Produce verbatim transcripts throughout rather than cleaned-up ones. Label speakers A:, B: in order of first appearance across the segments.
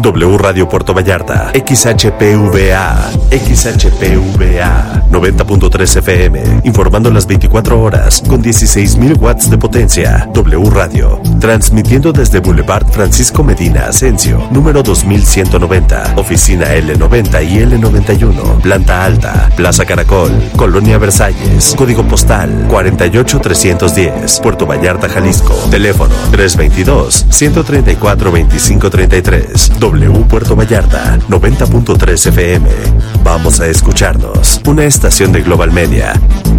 A: W Radio Puerto Vallarta, X H P V A, X H P V A, noventa punto tres F M, informando las veinticuatro horas con dieciséis mil watts de potencia. W Radio, transmitiendo desde Boulevard Francisco Medina Asensio, número dos mil ciento noventa, oficina L noventa y L noventa y uno, planta alta, Plaza Caracol, Colonia Versalles, código postal cuarenta y ocho trescientos diez, Puerto Vallarta, Jalisco. Teléfono tres veintidós, ciento treinta y cuatro, veinticinco treinta y tres. W Puerto Vallarta, noventa punto tres F M. Vamos a escucharnos. Una estación de Global Media.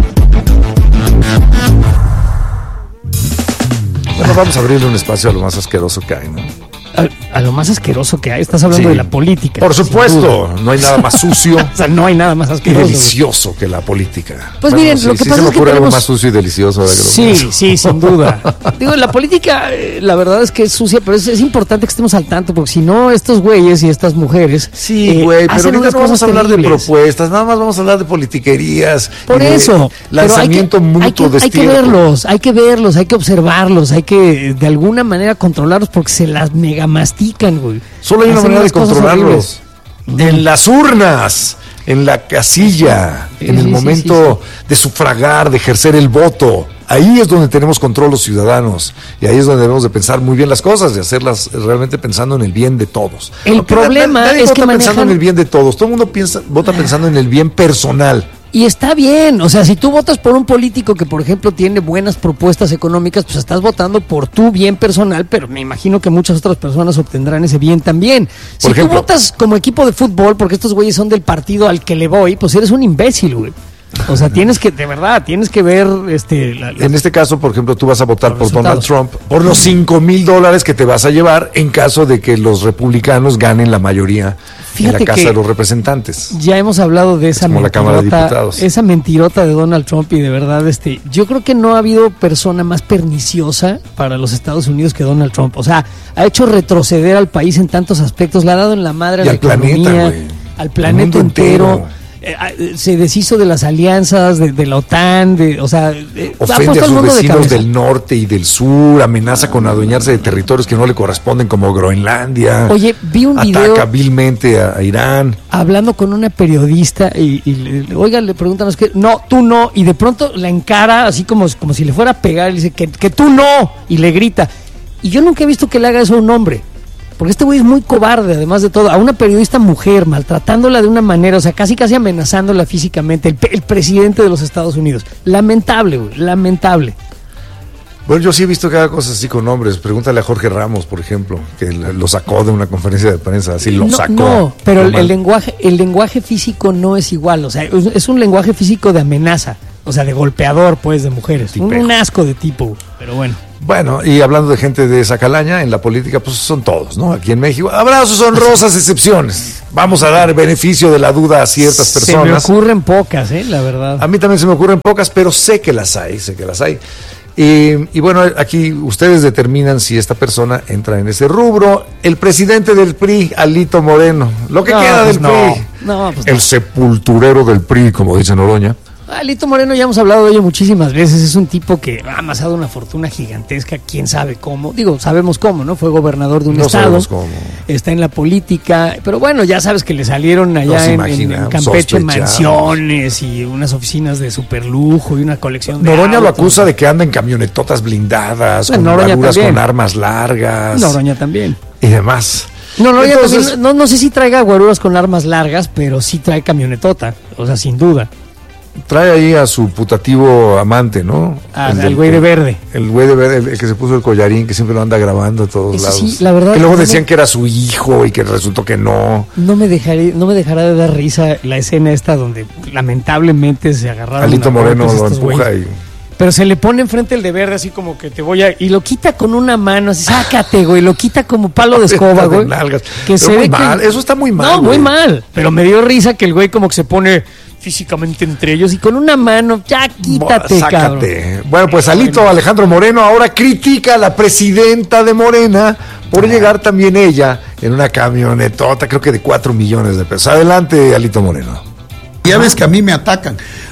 B: Bueno, vamos a abrirle un espacio a lo más asqueroso que hay, ¿no?
C: A, a lo más asqueroso que hay. Estás hablando
B: Sí.
C: de la política.
B: Por supuesto, no hay nada más sucio
C: O sea, no hay nada más
B: y
C: asqueroso.
B: delicioso que la política.
C: Pues miren,
B: sí,
C: lo que
B: sí
C: pasa
B: se me
C: es que
B: ocurre algo
C: tenemos-
B: más sucio y delicioso. ahora que lo
C: Sí,
B: pienso.
C: sí, sin duda. Digo, la política, eh, la verdad es que es sucia, pero es, es importante que estemos al tanto, porque si no, estos güeyes y estas mujeres.
B: Sí,
C: eh,
B: güey, pero
C: hacen
B: ahorita
C: unas
B: no vamos
C: cosas
B: a hablar de
C: terribles.
B: propuestas, nada más vamos a hablar de politiquerías.
C: Por
B: y de
C: eso. pero hay que-
B: Lanzamiento
C: hay
B: mutuo
C: que,
B: de
C: hay que
B: estiércol.
C: verlos, hay que verlos, hay que observarlos, hay que de alguna manera controlarlos porque se las mega mastican, güey.
B: Solo hay una
C: Hacen
B: manera de
C: unas cosas
B: controlarlos.
C: horribles.
B: En las urnas, en la casilla,
C: Sí,
B: en el
C: sí, sí,
B: momento de sufragar, de ejercer el voto. Ahí es donde tenemos control los ciudadanos. Y ahí es donde debemos de pensar muy bien las cosas, de hacerlas realmente pensando en el bien de todos.
C: El
B: Porque
C: problema
B: nadie
C: es
B: vota
C: que
B: pensando
C: manejan-
B: en el bien de todos. Todo el mundo piensa, vota pensando en el bien personal.
C: Y está bien, o sea, si tú votas por un político que, por ejemplo, tiene buenas propuestas económicas, pues estás votando por tu bien personal, pero me imagino que muchas otras personas obtendrán ese bien también. Si
B: Por ejemplo-
C: tú votas como equipo de fútbol, porque estos güeyes son del partido al que le voy, pues eres un imbécil, güey. O sea, tienes que, de verdad, tienes que ver este... la- la-
B: En este caso, por ejemplo, tú vas a votar
C: Los
B: por Donald
C: resultados.
B: Trump por los cinco mil dólares que te vas a llevar en caso de que los republicanos ganen la mayoría en
C: Fíjate
B: la Casa
C: que-
B: de los Representantes.
C: Ya hemos hablado de esa
B: como la Cámara de
C: mentirota,
B: Diputados.
C: esa mentirota de Donald Trump y de verdad, este, yo creo que no ha habido persona más perniciosa para los Estados Unidos que Donald Trump. O sea, ha hecho retroceder al país en tantos aspectos, le ha dado en la madre a
B: Y
C: la
B: al planeta,
C: economía,
B: güey.
C: al
B: Al
C: planeta
B: mundo
C: entero.
B: entero.
C: Eh, eh, se deshizo de las alianzas, de, de la OTAN, de, o sea, eh, ha
B: Ofende
C: puesto
B: a
C: al
B: sus
C: mundo de
B: vecinos
C: cabeza.
B: del norte y del sur, amenaza con adueñarse de territorios que no le corresponden como Groenlandia.
C: Oye, vi un video-
B: Ataca vilmente a, a Irán.
C: Hablando con una periodista y, y le, le- oiga, le preguntan, es que no, tú no, y de pronto la encara así como, como si le fuera a pegar, y le dice que, que tú no, y le grita. Y yo nunca he visto que le haga eso a un hombre, porque este güey es muy cobarde, además de todo, a una periodista mujer, maltratándola de una manera, o sea, casi casi amenazándola físicamente, el, pe- el presidente de los Estados Unidos. Lamentable, güey, lamentable.
B: Bueno, yo sí he visto que haga cosas así con hombres. Pregúntale a Jorge Ramos, por ejemplo, que lo sacó de una conferencia de prensa, así lo
C: no,
B: sacó.
C: no, pero el,
B: Normal.
C: el lenguaje, el lenguaje físico no es igual, o sea, es, es un lenguaje físico de amenaza, o sea, de golpeador, pues, de mujeres. Un,
B: Tipejo.
C: un asco de tipo, pero bueno.
B: Bueno, y hablando de gente de esa calaña, en la política, pues son todos, ¿no? Aquí en México habrá sus honrosas excepciones. Vamos a dar beneficio de la duda a ciertas
C: Se me
B: personas.
C: ocurren pocas, ¿eh? La verdad.
B: A mí también se me ocurren pocas, pero sé que las hay, sé que las hay. Y, y bueno, aquí ustedes determinan si esta persona entra en ese rubro. El presidente del P R I, Alito Moreno, lo que
C: No,
B: queda
C: pues
B: del
C: no.
B: P R I.
C: No, pues
B: El
C: no.
B: sepulturero del P R I, como dice Noroña.
C: Alito Moreno, ya hemos hablado de ello muchísimas veces. Es un tipo que ha amasado una fortuna gigantesca, quién sabe cómo. Digo, sabemos cómo, ¿no? Fue gobernador de un
B: No
C: estado.
B: sabemos cómo.
C: Está en la política. Pero bueno, ya sabes que le salieron allá
B: Nos
C: en, en- en
B: imaginamos,
C: Campeche
B: sospechamos.
C: mansiones y unas oficinas de superlujo y una colección de.
B: Noroña lo
C: autos.
B: acusa de que anda en camionetotas blindadas,
C: Bueno,
B: con
C: Noroña
B: armaduras
C: también.
B: con armas largas
C: Noroña también.
B: y demás.
C: No, no,
B: Entonces-
C: también, no, no sé si traiga guaruras con armas largas, pero sí trae camionetota, o sea, sin duda.
B: Trae ahí a su putativo amante, ¿no?
C: Ah,
B: El
C: al
B: del-
C: güey de verde.
B: El güey de verde, el, el que se puso el collarín, que siempre lo anda grabando a todos
C: Ese
B: lados.
C: sí, la verdad,
B: que luego
C: no me-
B: decían que era su hijo y que resultó que no.
C: No me dejaré, no me dejará de dar risa la escena esta donde lamentablemente se agarraron.
B: Alito
C: a
B: Moreno
C: golpes
B: lo
C: estos
B: empuja
C: güeyes.
B: y...
C: Pero se le pone enfrente el de verde así como que te voy a... Y lo quita con una mano, así, sácate, güey. Lo quita como palo de escoba,
B: De
C: güey.
B: nalgas.
C: Que
B: Pero
C: se
B: muy
C: ve que-
B: mal, eso está muy mal,
C: No, muy
B: güey.
C: mal. Pero me dio risa que el güey como que se pone físicamente entre ellos y con una mano, ya quítate,
B: Sácate.
C: cabrón.
B: Bueno, pues Alito Alejandro Moreno ahora critica a la presidenta de Morena por llegar también ella en una camionetota, creo que de cuatro millones de pesos. Adelante, Alito Moreno.
D: Ya ves que a mí me atacan.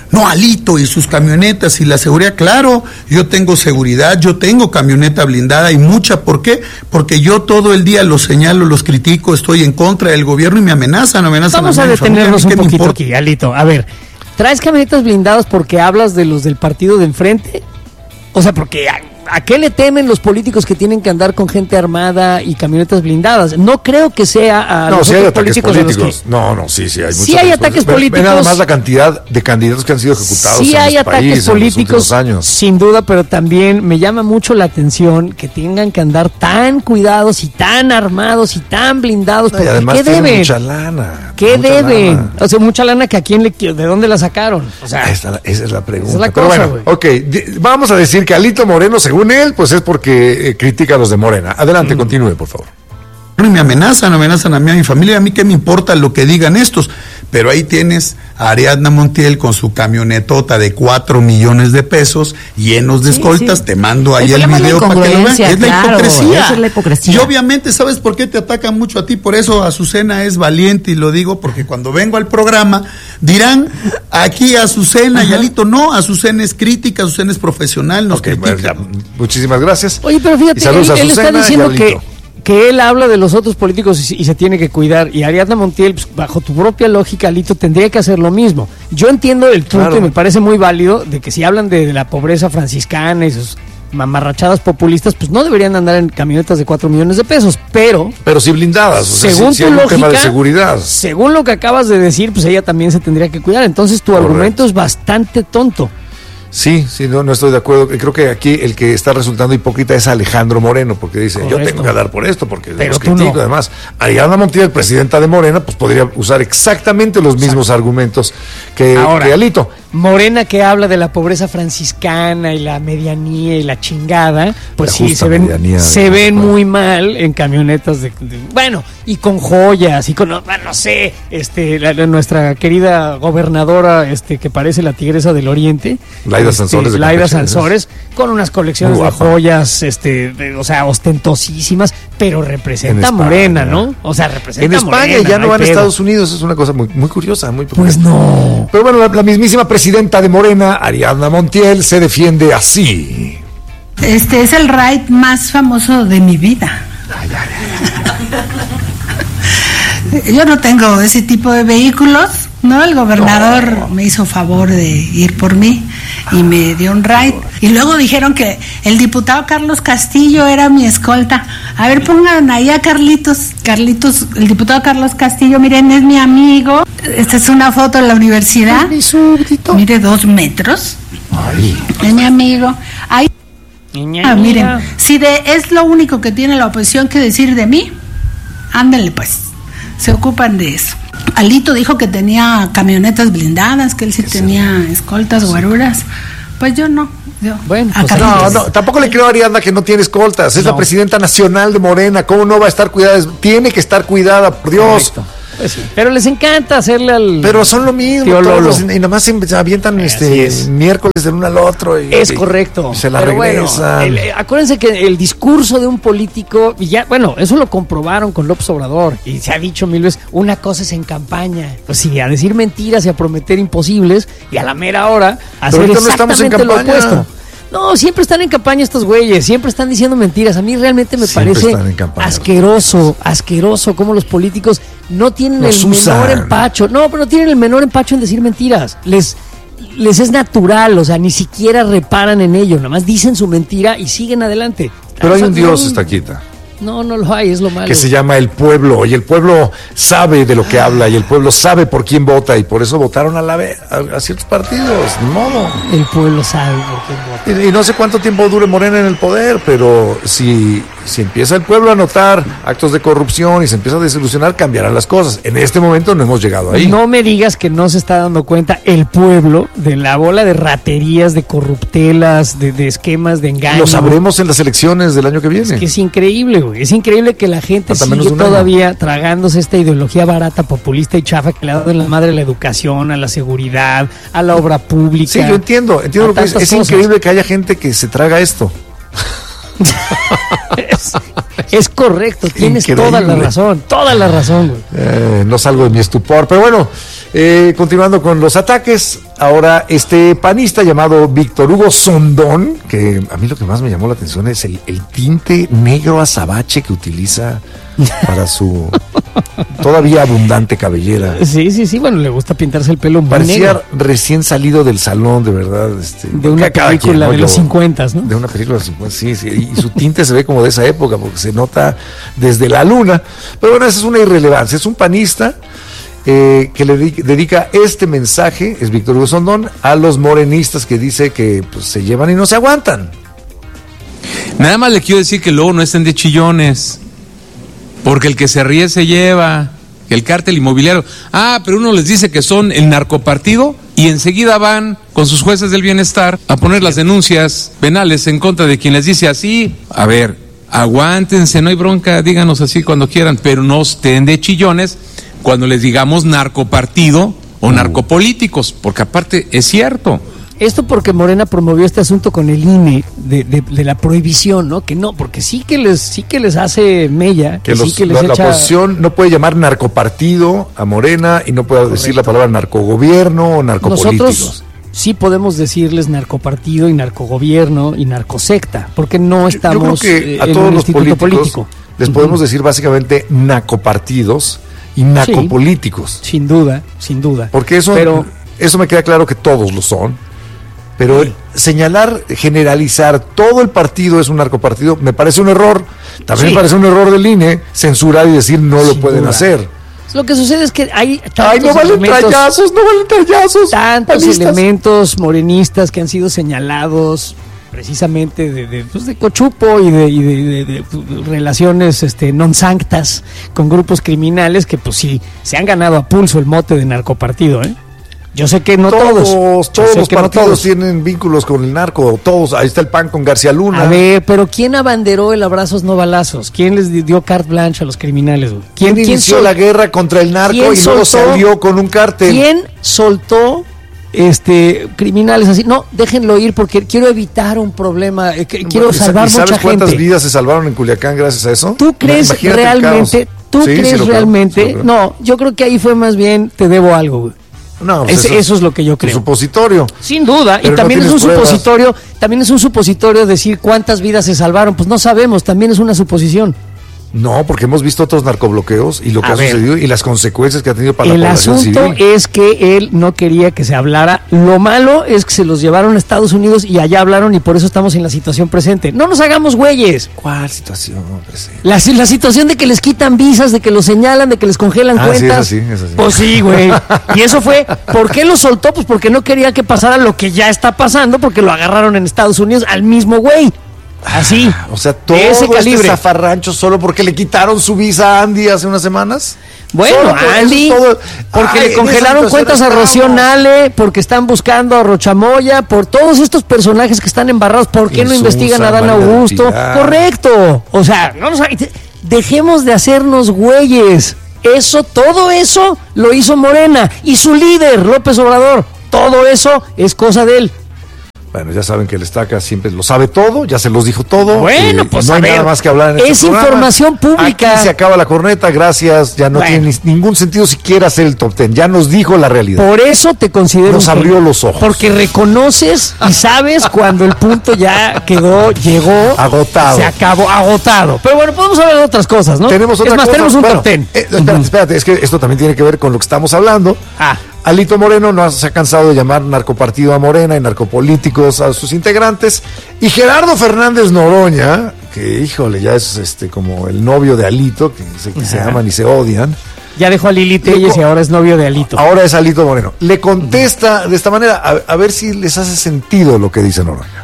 D: No, Alito y sus camionetas y la seguridad. Claro, yo tengo seguridad, yo tengo camioneta blindada y mucha. ¿Por qué? Porque yo todo el día los señalo, los critico, estoy en contra del gobierno y me amenazan, amenazan.
C: Vamos
D: a,
C: a detenernos
D: familia,
C: un poquito aquí, Alito. A ver, ¿traes camionetas blindadas porque hablas de los del partido de enfrente? O sea, porque... ¿A, ¿a qué le temen los políticos que tienen que andar con gente armada y camionetas blindadas? No creo que sea a
B: no,
C: los
B: sí hay
C: otros
B: ataques
C: políticos.
B: políticos. Que... No, no, sí, sí hay muchos.
C: Sí hay ataques
B: ve,
C: políticos.
B: Ve nada más la cantidad de candidatos que han sido ejecutados
C: sí
B: en
C: hay
B: este
C: ataques
B: país
C: políticos,
B: en los últimos años.
C: Sin duda, pero también me llama mucho la atención que tengan que andar tan cuidados y tan armados y tan blindados.
B: No, y además
C: ¿qué deben?
B: Mucha lana.
C: ¿Qué
B: mucha
C: deben?
B: Lana.
C: O sea, mucha lana que a quién le, ¿de dónde la sacaron? O sea,
B: esa, esa es la pregunta.
C: Esa es la
B: pero
C: cosa,
B: bueno,
C: güey.
B: ok, di- vamos a decir que Alito Moreno, según él, pues es porque eh, critica a los de Morena. Adelante, mm. continúe, por favor.
D: Y me amenazan, amenazan a mí, a mi familia, a mí qué me importa lo que digan estos, pero ahí tienes a Ariadna Montiel con su camionetota de cuatro millones de pesos, llenos de
E: sí,
D: escoltas,
E: sí.
D: te mando ahí
E: el
D: video para que lo vean, es la
E: claro,
D: hipocresía.
E: Esa es la hipocresía.
D: Y obviamente, ¿sabes por qué te atacan mucho a ti? Por eso Azucena es valiente y lo digo porque cuando vengo al programa dirán aquí Azucena y Alito, no, Azucena es crítica, Azucena es profesional, nos
B: Okay,
D: critica.
B: bueno, ya, muchísimas gracias.
C: Oye, pero fíjate, él, él está diciendo que, que él habla de los otros políticos y, y se tiene que cuidar. Y Ariadna Montiel, pues, bajo tu propia lógica, Alito, tendría que hacer lo mismo. Yo entiendo el punto claro. y me parece muy válido de que si hablan de, de la pobreza franciscana y sus mamarrachadas populistas, pues no deberían andar en camionetas de cuatro millones de pesos, pero...
B: Pero sí blindadas, o sea,
C: según
B: sí,
C: tu
B: sí
C: lógica,
B: un tema de seguridad.
C: Según lo que acabas de decir, pues ella también se tendría que cuidar. Entonces tu Correcto. argumento es bastante tonto.
B: Sí, sí, no, no estoy de acuerdo. Creo que aquí el que está resultando hipócrita es Alejandro Moreno, porque dice, Correcto. yo tengo que hablar por esto, porque
C: Pero
B: los
C: tú
B: critico.
C: No.
B: Además, Ariadna Montiel, presidenta de Morena, pues podría usar exactamente los mismos Exacto. argumentos que,
C: Ahora,
B: que Alito.
C: Morena, que habla de la pobreza franciscana y la medianía y la chingada, pues sí, se ven, se ven muy mal en camionetas de, de, bueno, y con joyas, y con, no, no sé, este, la, la, nuestra querida gobernadora, este, que parece la tigresa del oriente,
B: Laida
C: este,
B: Sansores, de
C: Laida Sansores, con unas colecciones de joyas, este, de, o sea, ostentosísimas, pero representa a Morena, ¿no? O sea, representa
B: en España
C: Morena,
B: ya no, no van a
C: pedo.
B: Estados Unidos, es una cosa muy, muy curiosa, muy
C: Pues
B: peculiar.
C: no.
B: Pero bueno, la, la mismísima presidenta de Morena, Ariadna Montiel, se defiende así.
F: Este es el ride más famoso de mi vida.
B: Ay, ay,
F: ay. Yo no tengo ese tipo de vehículos, ¿no? El gobernador no. me hizo favor de ir por mí y me dio un ride. Y luego dijeron que el diputado Carlos Castillo era mi escolta. A ver, pongan ahí a Carlitos. Carlitos, el diputado Carlos Castillo, miren, es mi amigo. Esta es una foto de la universidad. Mire, dos metros.
B: Ay.
F: Es mi amigo. Ahí. Ah, miren, si de, es lo único que tiene la oposición que decir de mí, ándenle pues. Se ocupan de eso. Alito dijo que tenía camionetas blindadas, que él sí tenía escoltas, guaruras. Pues yo no. Yo,
C: bueno, pues
B: no, no, tampoco le creo a Ariadna que no tiene escoltas. Es no. la presidenta nacional de Morena. ¿Cómo no va a estar cuidada? Tiene que estar cuidada, por Dios.
C: Pues sí, pero les encanta hacerle al.
B: Pero son lo mismo, todos, y nomás se avientan este miércoles del uno al otro. Y,
C: es
B: y,
C: correcto.
B: Y se la
C: pero
B: regresan.
C: Bueno, el, acuérdense que el discurso de un político, y ya, bueno, eso lo comprobaron con López Obrador, y se ha dicho mil veces, una cosa es en campaña. Pues sí, a decir mentiras y a prometer imposibles, y a la mera hora hacer
B: no
C: exactamente lo opuesto. No, siempre están en campaña estos güeyes, siempre están diciendo mentiras. A mí realmente me siempre parece asqueroso, asqueroso cómo los políticos no tienen Los el usan. menor empacho. No, pero no tienen el menor empacho en decir mentiras. Les, les es natural, o sea, ni siquiera reparan en ello. Nada más dicen su mentira y siguen adelante.
B: Pero hay un Dios, Estaquita.
C: No, no lo hay, es lo malo.
B: Que se llama el pueblo, y el pueblo sabe de lo que habla, y el pueblo sabe por quién vota, y por eso votaron a la vez a, a ciertos partidos, ni modo.
C: El pueblo sabe por quién vota.
B: Y, y no sé cuánto tiempo dure Morena en el poder, pero si, si empieza el pueblo a notar actos de corrupción y se empieza a desilusionar, cambiarán las cosas. En este momento no hemos llegado ahí.
C: No me digas que no se está dando cuenta el pueblo de la bola de raterías, de corruptelas, de, de esquemas, de engaños.
B: Lo sabremos en las elecciones del año que viene.
C: Es que es increíble, güey. Es increíble que la gente Hasta sigue todavía año. tragándose esta ideología barata, populista y chafa que le ha dado en la madre a la educación, a la seguridad, a la obra pública.
B: Sí, yo entiendo, entiendo lo que es. Es increíble que haya gente que se traga esto.
C: es, es correcto, tienes increíble. toda la razón, toda la razón, güey.
B: Eh, no salgo de mi estupor, pero bueno, eh, continuando con los ataques, ahora este panista llamado Víctor Hugo Sondón, que a mí lo que más me llamó la atención es el, el tinte negro azabache que utiliza para su todavía abundante cabellera.
C: Sí, sí, sí, bueno, le gusta pintarse el pelo muy
B: Parecía
C: negro.
B: recién salido del salón, de verdad. Este,
C: De una
B: cada
C: película
B: quien, ¿no?
C: de los
B: Yo-
C: cincuentas, ¿no?
B: De una película de los cincuenta, sí, sí. Y su tinte se ve como de esa época, porque se nota desde la luna. Pero bueno, esa es una irrelevancia. Es un panista eh, que le dedica, dedica este mensaje, es Víctor Hugo Sondón, a los morenistas que dice que pues, se llevan y no se aguantan.
E: Nada más le quiero decir que luego no estén de chillones, porque el que se ríe se lleva, el cártel inmobiliario. Ah, pero uno les dice que son el narcopartido y enseguida van con sus jueces del bienestar a poner las denuncias penales en contra de quien les dice así. A ver, aguántense, no hay bronca, díganos así cuando quieran, pero no estén de chillones cuando les digamos narcopartido o narcopolíticos, porque aparte es cierto.
C: Esto porque Morena promovió este asunto con el I N E de, de, de la prohibición, ¿no? Que no, porque sí que les sí que les hace mella,
B: Que
C: que
B: los-
C: sí que les
B: la, la
C: echa...
B: oposición no puede llamar narcopartido a Morena y no puede decir la palabra narcogobierno o narcopolíticos.
C: Nosotros sí podemos decirles narcopartido y narcogobierno y narcosecta, porque no
B: Yo-
C: estamos
B: Yo creo que
C: eh,
B: a
C: en
B: todos
C: un
B: los
C: instituto
B: políticos
C: político.
B: les podemos decir básicamente nacopartidos y nacopolíticos.
C: Sin duda, sin duda.
B: Porque eso,
C: Pero
B: eso me queda claro que todos lo son. Pero el señalar, generalizar todo el partido es un narcopartido, me parece un error. También
C: Sí.
B: me parece un error del I N E censurar y decir no lo
C: Sin
B: pueden
C: duda.
B: hacer.
C: lo que sucede es que hay tantos
B: Ay, no valen
C: elementos,
B: trayazos, no valen trayazos.
C: tantos
B: panistas.
C: elementos morenistas que han sido señalados precisamente de, de, pues de cochupo y de, y de, de- de, pues, relaciones este, non sanctas con grupos criminales que pues sí, se han ganado a pulso el mote de narcopartido, ¿eh? Yo sé que no todos.
B: Todos,
C: Yo
B: todos
C: sé
B: los
C: que no
B: partidos
C: todos.
B: tienen vínculos con el narco, todos. Ahí está el P A N con García Luna.
C: A ver, pero ¿quién abanderó el abrazos no balazos? ¿Quién les di- dio carte blanche a los criminales, güey?
B: ¿Quién, inició
C: sol-
B: la guerra contra el narco y
C: quién
B: luego
C: soltó-
B: salió con un cártel?
C: ¿Quién soltó este criminales así? No, déjenlo ir porque quiero evitar un problema, eh, que- quiero
B: ¿Y sa-
C: salvar
B: ¿y sabes
C: mucha
B: cuántas
C: gente.
B: vidas se salvaron en Culiacán gracias a eso?
C: ¿Tú crees
B: Imagínate el
C: realmente?
B: caos.
C: ¿Tú
B: Sí, sí
C: crees
B: lo creo,
C: realmente?
B: sí lo creo.
C: No, yo creo que ahí fue más bien te debo algo, güey.
B: No, pues
C: Ese- eso es lo que yo
B: un
C: creo.
B: supositorio.
C: Sin duda,
B: Pero
C: y
B: no
C: también es un
B: tienes pruebas.
C: supositorio, también es un supositorio decir cuántas vidas se salvaron, pues no sabemos, también es una suposición.
B: No, porque hemos visto otros narcobloqueos y lo que
C: A
B: ha
C: ver.
B: sucedido y las consecuencias que ha tenido para
C: El
B: la población
C: asunto
B: civil.
C: es que él no quería que se hablara. Lo malo es que se los llevaron a Estados Unidos y allá hablaron y por eso estamos en la situación presente. No nos hagamos güeyes.
B: ¿Cuál situación? Presente?
C: La, la situación de que les quitan visas, de que los señalan, de que les congelan
B: Ah, sí,
C: cuentas.
B: es así, es así.
C: Pues sí, güey. Y eso fue, ¿por qué lo soltó? Pues porque no quería que pasara lo que ya está pasando, porque lo agarraron en Estados Unidos al mismo güey. Así.
B: O sea, todo
C: de ese
B: este
C: calibre.
B: zafarrancho solo porque le quitaron su visa a Andy hace unas semanas.
C: Bueno,
B: Solo por eso
C: Andy,
B: todo-
C: porque
B: Ay,
C: le
B: en esa
C: congelaron
B: situación
C: cuentas a
B: estamos.
C: Rocío Nale, porque están buscando a Rochamoya, por todos estos personajes que están embarrados, ¿por qué no
B: Insulsa,
C: investigan a Dan
B: Marina del
C: Augusto?
B: Pilar.
C: Correcto. O sea, no nos, dejemos de hacernos güeyes. Eso, todo eso lo hizo Morena y su líder, López Obrador. Todo eso es cosa de él.
B: Bueno, ya saben que el Estaca siempre lo sabe todo, ya se los dijo todo.
C: Bueno,
B: eh,
C: pues,
B: no
C: a
B: hay
C: ver,
B: nada más que hablar en
C: es
B: este programa.
C: información pública.
B: Aquí se acaba la corneta, gracias. Ya no
C: Bueno.
B: tiene ni- ningún sentido siquiera hacer el top ten. Ya nos dijo la realidad.
C: Por eso te considero
B: Nos
C: un
B: abrió
C: genio.
B: los ojos.
C: Porque reconoces y sabes cuando el punto ya quedó, llegó,
B: Agotado.
C: se acabó, agotado. Pero bueno, podemos hablar de otras cosas, ¿no?
B: Tenemos otra
C: es más,
B: cosa.
C: tenemos un
B: Bueno,
C: top ten.
B: eh, espérate, espérate, es que esto también tiene que ver con lo que estamos hablando.
C: Ah.
B: Alito Moreno no se ha cansado de llamar narcopartido a Morena y narcopolíticos a sus integrantes. Y Gerardo Fernández Noroña, que híjole, ya es este como el novio de Alito, que se, que se
C: Ajá.
B: aman y se odian.
C: Ya dejó a Lili Telles y ahora es novio de Alito.
B: Ahora es Alito Moreno. Le contesta de esta manera, a, a ver si les hace sentido lo que dice Noroña.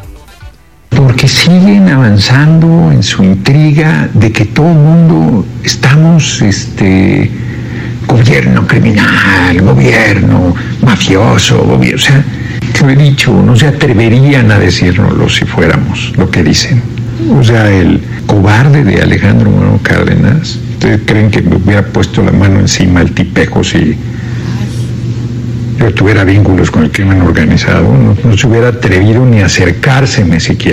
G: Porque siguen avanzando en su intriga de que todo el mundo estamos, este, gobierno criminal, gobierno mafioso, gobierno, o sea, yo he dicho, no se atreverían a decírnoslo si fuéramos lo que dicen. O sea, el cobarde de Alejandro Moreno Cárdenas, ¿ustedes creen que me hubiera puesto la mano encima al tipejo si yo tuviera vínculos con el crimen organizado? No, no se hubiera atrevido ni a acercárseme siquiera.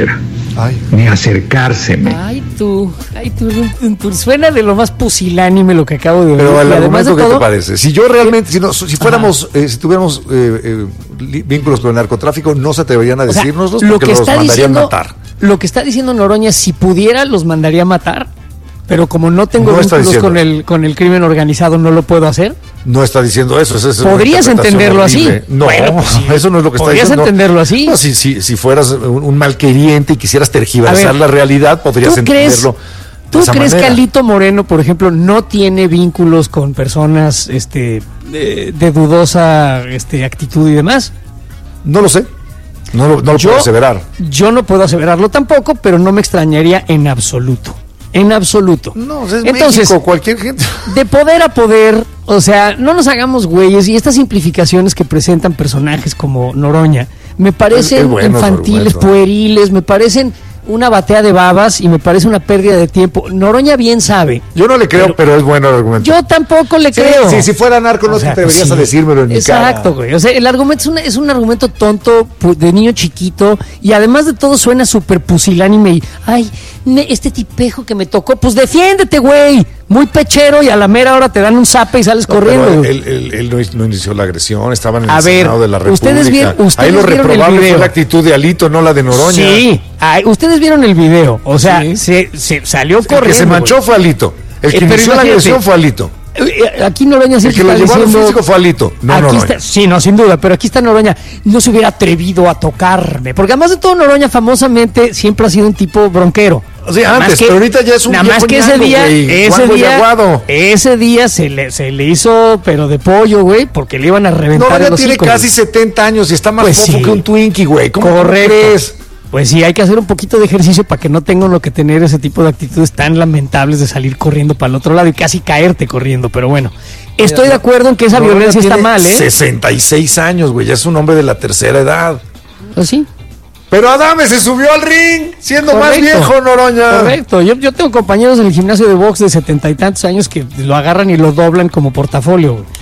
B: Ay.
G: ni acercárseme.
C: Ay, tú, ay, tú, tú, tú, suena de lo más pusilánime lo que acabo de oír.
B: Pero el
C: Y además
B: argumento,
C: de
B: ¿qué
C: todo,
B: te parece? Si yo realmente, si, no, si fuéramos, eh, si tuviéramos eh, eh, li- vínculos con el narcotráfico, no se atreverían a
C: o sea,
B: decírnoslos
C: lo
B: porque
C: que
B: los
C: está
B: mandarían
C: diciendo,
B: matar.
C: lo que está diciendo Noroña, si pudiera, los mandaría a matar. Pero como no tengo
B: No está
C: vínculos
B: diciendo.
C: con el, con el crimen organizado, no lo puedo hacer.
B: No está diciendo eso. Esa es una
C: Podrías
B: interpretación
C: entenderlo así.
B: horrible. No,
C: Bueno, pues sí.
B: eso no es lo que está
C: Podrías
B: diciendo.
C: entenderlo así.
B: No, si, si, si fueras un, un malqueriente y quisieras tergiversar
C: A ver,
B: la realidad, podrías
C: ¿Tú crees,
B: entenderlo. de
C: ¿tú
B: esa
C: crees que
B: manera.
C: Alito Moreno, por ejemplo, no tiene vínculos con personas este, de, de dudosa este, actitud y demás?
B: No lo sé. No lo, no lo
C: Yo-
B: puedo aseverar.
C: Yo no puedo aseverarlo tampoco, pero no me extrañaría en absoluto. En absoluto.
B: No, es
C: Entonces,
B: México, cualquier gente.
C: de poder a poder, o sea, no nos hagamos güeyes, y estas simplificaciones que presentan personajes como Noroña me parecen
B: Es- es bueno,
C: infantiles,
B: es bueno.
C: pueriles, me parecen una batea de babas y me parece una pérdida de tiempo. Noroña bien sabe.
B: Yo no le creo, pero,
C: Pero-
B: es bueno el argumento.
C: Yo tampoco le
B: Sí,
C: creo.
B: sí, si fuera narco no
C: O sea,
B: te atreverías
C: sí.
B: a decírmelo en mi cara.
C: Exacto, güey. O sea, el argumento es, una- es un argumento tonto pu- de niño chiquito y además de todo suena súper pusilánime y, ay, ne- este tipejo que me tocó, pues defiéndete, güey. Muy pechero y a la mera hora te dan un zape y sales
B: No,
C: corriendo,
B: pero
C: güey.
B: él, él- él no, no inició la agresión, estaba en el
C: A ver,
B: Senado de la República.
C: ustedes vieron- ustedes
B: Ahí lo
C: vieron el
B: reprobable
C: video.
B: fue la actitud de Alito, no la de Noroña.
C: Sí, ay, ustedes vieron el video. O sea,
B: Sí.
C: se, se salió
B: El
C: corriendo.
B: que se manchó
C: güey.
B: fue Alito. El que
C: Eh, pero
B: inició la
C: imagínate.
B: agresión fue Alito.
C: Eh, eh, Aquí Noroña sí
B: El que lo
C: está
B: llevó a lo
C: diciendo-
B: físico fue Alito, no
C: aquí
B: Noroña.
C: está, sí, no, sin duda, pero aquí está Noroña. No se hubiera atrevido a tocarme. Porque además de todo, Noroña famosamente siempre ha sido un tipo bronquero.
B: Sí,
C: Nada
B: antes,
C: más que-
B: pero ahorita ya es un
C: Nada más
B: viejo
C: que ese
B: ñango,
C: día,
B: güey,
C: ese
B: guango y
C: día,
B: aguado.
C: ese día se le, se le hizo, pero de pollo, güey, porque le iban a reventar
B: Noroña
C: el
B: tiene
C: hocico,
B: casi
C: güey.
B: setenta años y está más
C: Pues
B: fofo
C: sí.
B: que un Twinkie, güey. ¿Cómo
C: Correcto.
B: crees?
C: Pues sí, hay que hacer un poquito de ejercicio para que no tengan lo que tener ese tipo de actitudes tan lamentables de salir corriendo para el otro lado y casi caerte corriendo. Pero bueno, estoy de acuerdo en que esa
B: Noroña
C: violencia está
B: tiene
C: mal, ¿eh?
B: sesenta y seis años, güey, ya es un hombre de la tercera edad.
C: Pues sí.
B: Pero Adame se subió al ring, siendo más
C: Correcto.
B: viejo, Noroña.
C: Correcto. Yo, yo tengo compañeros en el gimnasio de box de setenta y tantos años que lo agarran y lo doblan como portafolio, güey.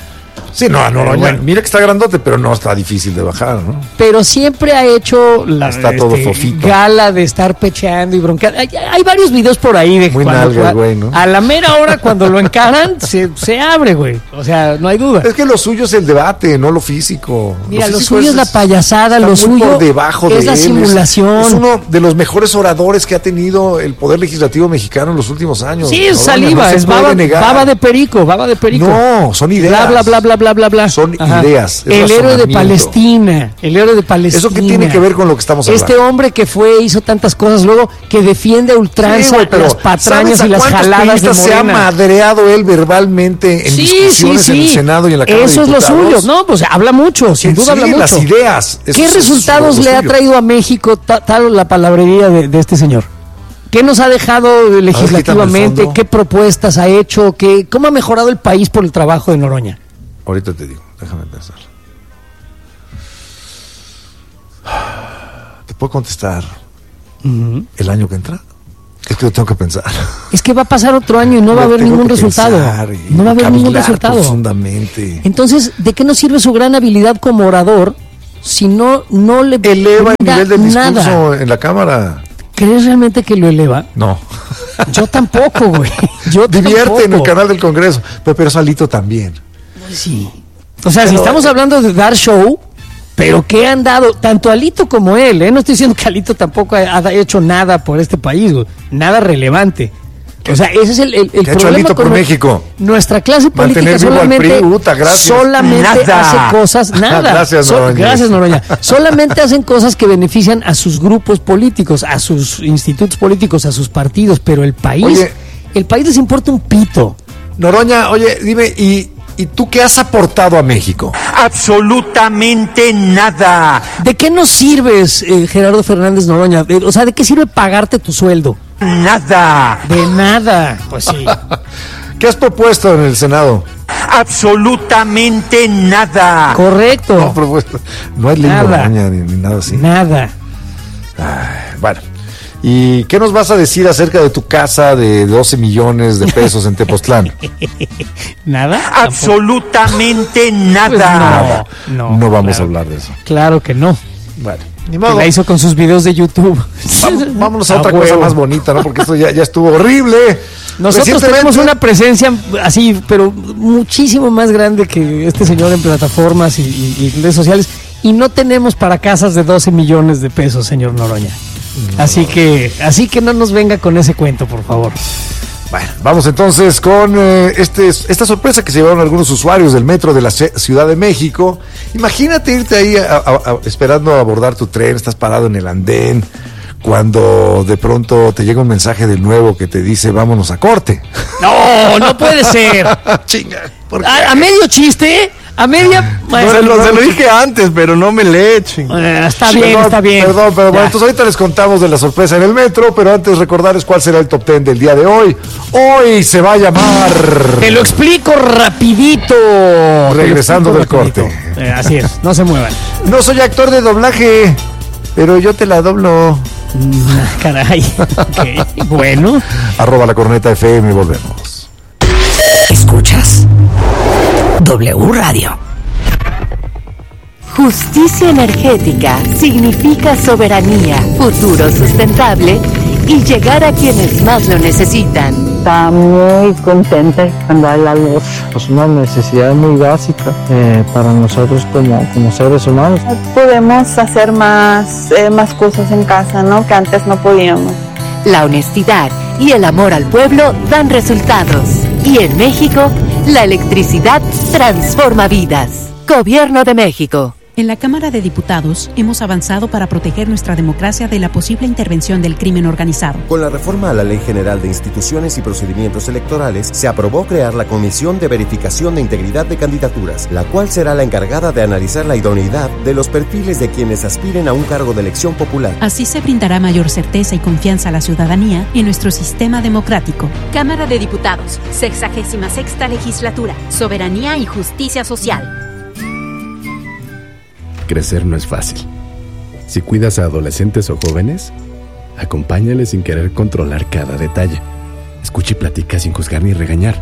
B: Sí, no, a Noroña,
C: bueno.
B: mira que está grandote, pero no está difícil de bajar, ¿no?
C: Pero siempre ha hecho la
B: Está todo
C: este,
B: fofito.
C: gala de estar pecheando y bronqueando. Hay, hay varios videos por ahí de
B: Muy
C: cuando
B: nalga el güey, ¿no?
C: a la mera hora cuando lo encaran se, se abre, güey. O sea, no hay duda.
B: Es que lo suyo es el debate, no lo físico.
C: Mira, lo
B: físico
C: suyo es la payasada,
B: está
C: lo
B: muy
C: suyo
B: por debajo
C: es
B: de
C: la
B: él,
C: simulación.
B: Es, uno de los mejores oradores que ha tenido el Poder Legislativo mexicano en los últimos años.
C: Sí, es
B: Noroña,
C: saliva,
B: no se
C: es
B: puede
C: baba,
B: negar.
C: baba de perico, baba de perico.
B: No, son ideas.
C: Bla, bla, bla, bla, bla, bla, bla.
B: Son ideas, es
C: El héroe de
B: razonamiento.
C: Palestina, el héroe de Palestina.
B: ¿Eso qué tiene que ver con lo que estamos hablando?
C: Este hombre que fue, hizo tantas cosas, luego que defiende a ultranza
B: Sí, güey, pero
C: las patrañas
B: ¿sabes a
C: y las
B: cuántos
C: jaladas de
B: periodistas se ha
C: Morena?
B: madreado él verbalmente en
C: Sí,
B: discusiones
C: sí, sí.
B: en el Senado y en la Cámara
C: Eso
B: de
C: es lo
B: Diputados?
C: suyo. No, pues habla mucho, sin
B: Sí,
C: duda habla mucho.
B: las ideas. Eso
C: ¿Qué
B: es-
C: resultados
B: eso es lo
C: le ha
B: suyo.
C: traído a México ta- tal la palabrería de, de este señor? ¿Qué nos ha dejado legislativamente?
B: fondo.
C: ¿Qué propuestas ha hecho? ¿Qué, ¿Cómo ha mejorado el país por el trabajo de Noroña?
B: Ahorita te digo, déjame pensar. ¿Te puedo contestar el año que entra? Es que lo tengo que pensar.
C: Es que va a pasar otro año y no
B: Lo
C: va a haber
B: tengo
C: ningún
B: que
C: resultado.
B: pensar y
C: No va a haber ningún
B: cavilar
C: resultado.
B: profundamente.
C: Entonces, ¿de qué nos sirve su gran habilidad como orador si no, no le
B: Eleva el
C: brinda
B: nivel del discurso
C: nada?
B: en la Cámara.
C: ¿Crees realmente que lo eleva?
B: No.
C: Yo tampoco, güey. Yo
B: Divierte en el
C: tampoco.
B: canal del Congreso. Pero, pero Salito también.
C: Sí. O sea, si
B: Pero,
C: estamos
B: eh,
C: hablando de dar show, pero ¿qué han dado? Tanto Alito como él, ¿eh? No estoy diciendo que Alito tampoco ha, ha hecho nada por este país, güey. Nada relevante. O sea, ese es el, el, el
B: ¿Qué ha hecho
C: problema
B: Alito por
C: con
B: México?
C: Nuestra clase política
B: Mantener vivo al
C: solamente,
B: P R I, uta, gracias.
C: solamente
B: Nada.
C: hace cosas, nada.
B: Gracias,
C: So-
B: Noroña.
C: gracias, Noroña. Solamente hacen cosas que benefician a sus grupos políticos, a sus institutos políticos, a sus partidos, pero el país,
B: Oye.
C: el país les importa un pito.
B: Noroña, oye, dime, ¿y, ¿y tú qué has aportado a México?
H: Absolutamente nada.
C: ¿De qué nos sirves, eh, Gerardo Fernández Noroña? De- o sea, ¿de qué sirve pagarte tu sueldo?
H: Nada.
C: De nada. Pues sí.
B: ¿Qué has propuesto en el Senado?
H: Absolutamente nada.
C: Correcto.
B: No, propuesto. No hay ley
C: Nada.
B: Noroña ni, ni nada así.
C: Nada.
B: Bueno, ¿y qué nos vas a decir acerca de tu casa de doce millones de pesos en Tepoztlán?
C: ¿Nada?
H: Absolutamente
C: Pues
H: nada.
C: no, no,
B: No vamos
C: claro.
B: a hablar de eso.
C: Claro que no.
B: Bueno. Ni
C: Que
B: modo.
C: la hizo con sus videos de YouTube.
B: Vam- Vámonos a
C: A
B: otra
C: huevo.
B: cosa más bonita, ¿no? Porque esto ya, ya estuvo horrible.
C: Nosotros
B: Recientemente-
C: tenemos una presencia así, pero muchísimo más grande que este señor en plataformas y, y- y redes sociales. Y no tenemos para casas de doce millones de pesos, señor Noroña. Así que, así que no nos venga con ese cuento, por favor.
B: Bueno, vamos entonces con eh, este, esta sorpresa que se llevaron algunos usuarios del metro de la C- Ciudad de México. Imagínate irte ahí a- a- a- esperando a abordar tu tren, estás parado en el andén, cuando de pronto te llega un mensaje del nuevo que te dice vámonos a corte.
C: No, no puede ser.
B: Chinga, ¿por qué?
C: A, a medio chiste, a media. Bueno,
I: se, lo, se lo dije antes, pero no me le echen.
C: eh, está bien,
B: Perdón,
C: está bien.
B: Perdón, pero bueno,
C: Ya.
B: entonces ahorita les contamos de la sorpresa en el metro, pero antes recordarles cuál será el top ten del día de hoy. Hoy se va a llamar...
C: Te lo explico rapidito.
B: Regresando
C: Te lo
B: del
C: explico
B: corte.
C: rapidito. Eh, así es, no se muevan.
B: No soy actor de doblaje, pero yo te la doblo.
C: Mm, Caray. Ok, bueno.
B: Arroba la corneta F M y volvemos.
J: Escuchas W Radio. Justicia energética significa soberanía, futuro sustentable y llegar a quienes más lo necesitan.
K: Está muy contenta cuando hay la luz. Es una necesidad muy básica eh, para nosotros como, como seres humanos.
L: Podemos hacer más, eh, más cosas en casa, ¿no? Que antes no podíamos.
J: La honestidad y el amor al pueblo dan resultados. Y en México, la electricidad transforma vidas. Gobierno de México.
M: En la Cámara de Diputados hemos avanzado para proteger nuestra democracia de la posible intervención del crimen organizado.
N: Con la reforma a la Ley General de Instituciones y Procedimientos Electorales, se aprobó crear la Comisión de Verificación de Integridad de Candidaturas, la cual será la encargada de analizar la idoneidad de los perfiles de quienes aspiren a un cargo de elección popular.
M: Así se brindará mayor certeza y confianza a la ciudadanía en nuestro sistema democrático.
O: Cámara de Diputados, sexagésima sexta legislatura, soberanía y justicia social.
P: Crecer no es fácil. Si cuidas a adolescentes o jóvenes, acompáñales sin querer controlar cada detalle. Escucha y platica sin juzgar ni regañar.